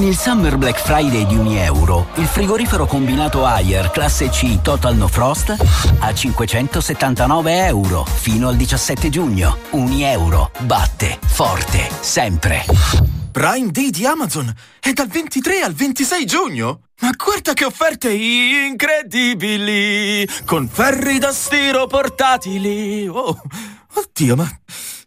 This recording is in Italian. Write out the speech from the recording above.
Con il Summer Black Friday di €1, il frigorifero combinato Haier classe C Total No Frost a €579 fino al 17 giugno. €1 batte forte sempre. Prime Day di Amazon è dal 23 al 26 giugno. Ma guarda che offerte incredibili! Con ferri da stiro portatili. Oh, oddio, ma